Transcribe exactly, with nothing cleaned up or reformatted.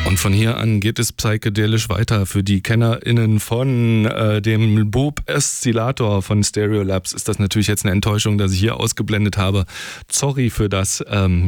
Und von hier an geht es psychedelisch weiter. Für die KennerInnen von äh, dem Boop Oszillator von Stereolabs ist das natürlich jetzt eine Enttäuschung, dass ich hier ausgeblendet habe. Sorry für das. Ähm,